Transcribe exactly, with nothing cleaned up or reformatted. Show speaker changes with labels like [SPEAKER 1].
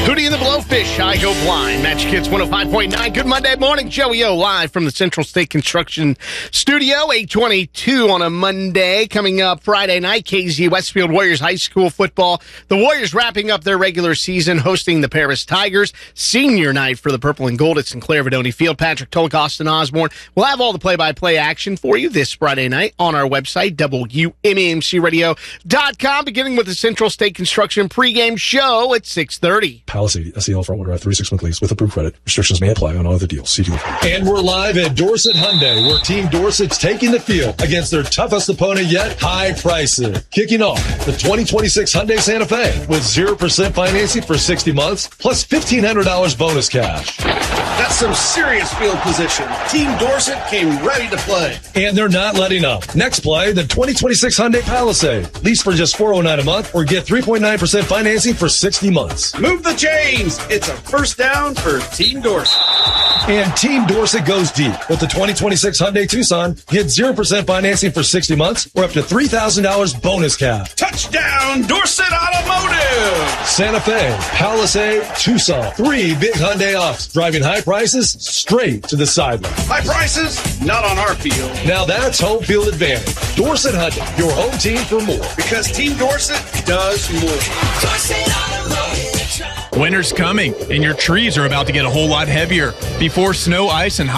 [SPEAKER 1] Hootie and the Blowfish, I Go Blind. Magic Hits one oh five point nine. Good Monday morning, Joey O, live from the Central State Construction Studio, eight twenty-two on a Monday. Coming up Friday night, K Z Westfield Warriors High School football. The Warriors wrapping up their regular season, hosting the Paris Tigers. Senior night for the Purple and Gold at Sinclair Vidoni Field. Patrick Tulloch, Austin Osborne. We'll have all the play-by-play action for you this Friday night on our website, W M A M C radio dot com, beginning with the Central State Construction pregame show at six thirty.
[SPEAKER 2] Palisade, S E L front-wheel drive, thirty-six month lease with approved credit. Restrictions may apply on all other deals. See deal.
[SPEAKER 3] And we're live at Dorset Hyundai, where Team Dorset's taking the field against their toughest opponent yet, high prices. Kicking off the twenty twenty-six Hyundai Santa Fe with zero percent financing for sixty months, plus fifteen hundred dollars bonus cash.
[SPEAKER 4] That's some serious field position. Team Dorset came ready to play.
[SPEAKER 3] And they're not letting up. Next play, the twenty twenty-six Hyundai Palisade. Lease for just four hundred nine dollars a month or get three point nine percent financing for sixty months.
[SPEAKER 4] Move the chains. It's a first down for Team Dorset.
[SPEAKER 3] And Team Dorset goes deep with the twenty twenty-six Hyundai Tucson. Get zero percent financing for sixty months or up to three thousand dollars bonus cash.
[SPEAKER 4] Touchdown, Dorset Automotive!
[SPEAKER 3] Santa Fe, Palisade, Tucson. Three big Hyundai offs, driving high prices straight to the sideline.
[SPEAKER 4] High prices, not on our field.
[SPEAKER 3] Now that's home field advantage. Dorset Hyundai, your home team for more.
[SPEAKER 4] Because Team Dorset does more.
[SPEAKER 5] Dorset Automotive.
[SPEAKER 6] Winter's coming, and your trees are about to get a whole lot heavier. Before snow, ice, and